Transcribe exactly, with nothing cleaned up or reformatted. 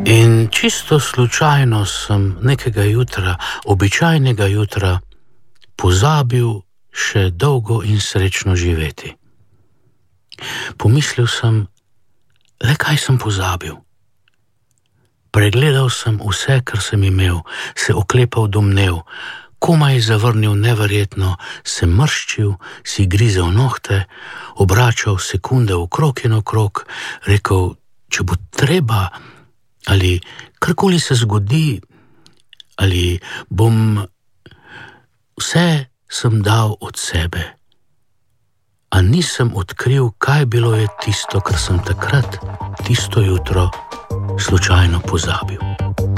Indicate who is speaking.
Speaker 1: In čisto slučajno sem nekega jutra, običajnega jutra, pozabil še dolgo in srečno živeti. Pomislil sem, le kaj sem pozabil. Pregledal sem vse, kar sem imel, se oklepal domnev, komaj zavrnil neverjetno, se mrščil, si grizel nohte, obračal sekunde okrog in okrog, rekel, če bo treba, ali karkoli se zgodi, ali bom, vse sem dal od sebe. A nisem odkril, kaj bilo je tisto, kar sem takrat, tisto jutro, slučajno pozabil.